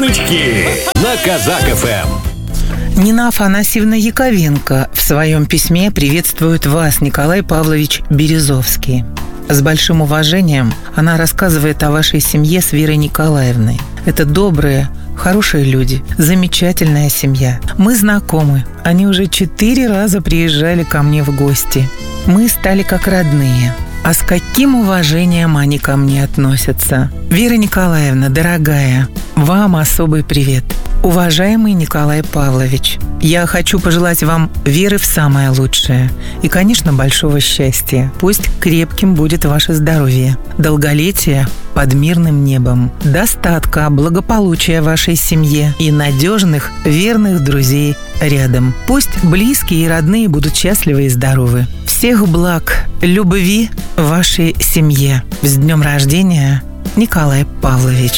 Звоночки на Казак ФМ. Нина Афанасьевна Яковенко в своем письме приветствует вас, Николай Павлович Березовский. С большим уважением она рассказывает о вашей семье с Верой Николаевной. Это добрые, хорошие люди, замечательная семья. Мы знакомы. Они уже 4 раза приезжали ко мне в гости. Мы стали как родные. А с каким уважением они ко мне относятся. Вера Николаевна, дорогая, вам особый привет. Уважаемый Николай Павлович, я хочу пожелать вам веры в самое лучшее и, конечно, большого счастья. Пусть крепким будет ваше здоровье, долголетие под мирным небом, достатка, благополучия вашей семье и надежных, верных друзей рядом. Пусть близкие и родные будут счастливы и здоровы. Всех благ, любви вашей семье. С днем рождения, Николай Павлович.